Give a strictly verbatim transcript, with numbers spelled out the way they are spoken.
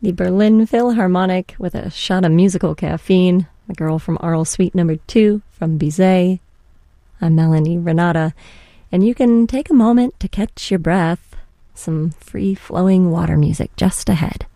the Berlin Philharmonic with a shot of musical caffeine, The Girl from Arles Suite Number two from Bizet. I'm Melanie Renata, and you can take a moment to catch your breath. Some free-flowing water music just ahead.